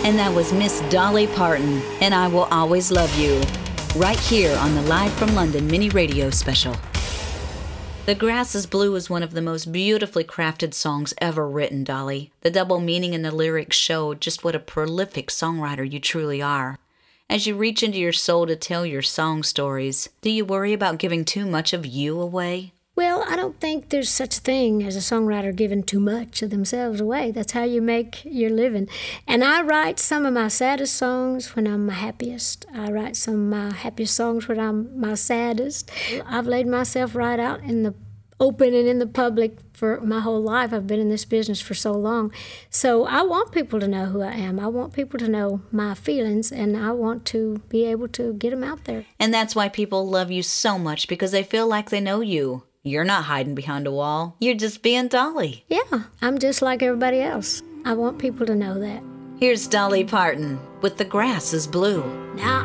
And that was Miss Dolly Parton, and I Will Always Love You, right here on the Live from London mini radio special. The Grass is Blue is one of the most beautifully crafted songs ever written, Dolly. The double meaning in the lyrics show just what a prolific songwriter you truly are. As you reach into your soul to tell your song stories, do you worry about giving too much of you away? Well, I don't think there's such a thing as a songwriter giving too much of themselves away. That's how you make your living. And I write some of my saddest songs when I'm my happiest. I write some of my happiest songs when I'm my saddest. I've laid myself right out in the open and in the public for my whole life. I've been in this business for so long. So I want people to know who I am. I want people to know my feelings, and I want to be able to get them out there. And that's why people love you so much, because they feel like they know you. You're not hiding behind a wall. You're just being Dolly. Yeah, I'm just like everybody else. I want people to know that. Here's Dolly Parton with The Grass is Blue. Now